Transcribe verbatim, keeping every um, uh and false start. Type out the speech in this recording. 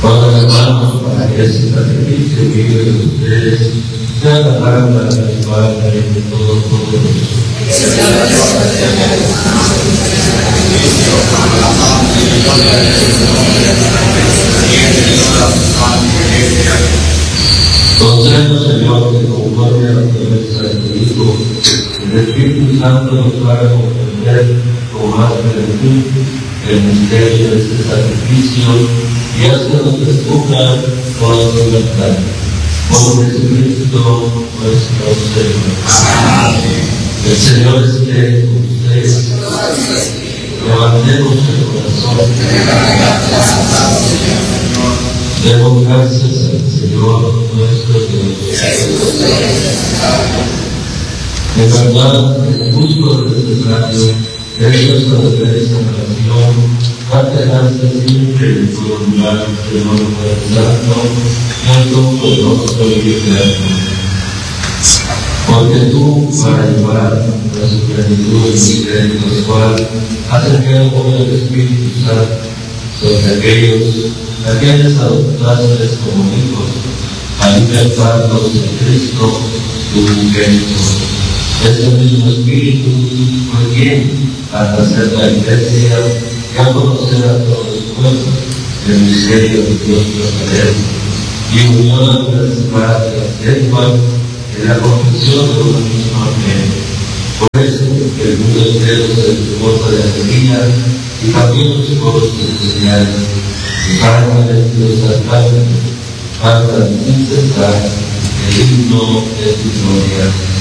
Ahora hermanos, para que ese sacrificio vive de ustedes sea la lámpara del Padre de todos nosotros. Concédenos, Señor, que conforme a la promesa de tu Hijo, el Espíritu Santo nos haga comprender con más plenitud el misterio de este sacrificio y haznos descubrir toda su verdad. Por Jesucristo nuestro Señor. Amén. El Señor esté con ustedes. Levantemos el corazón. Demos gracias al Señor nuestro Dios. De verdad, es justo y necesario es nuestra defensa en oración, darte gracias siempre en todo lugar, Señor nuestro Santo, nuestro poderoso y eterno. Porque tú, para llevar a su plenitud el misterio pascual, has enviado hoy el Espíritu Santo sobre aquellos a quienes adoptaste como hijos, a libertarlos en Cristo, tu unigénito. Ese mismo Espíritu fue quien, al hacer la Iglesia y a conocer a todos los pueblos el misterio de Dios verdadero, y unió la diversidad de las lenguas en la confesión de una misma fe. Por eso, el mundo entero se desborda de alegría y también los coros celestiales, los ángeles y los arcángeles, cantan sin cesar el himno de tu gloria.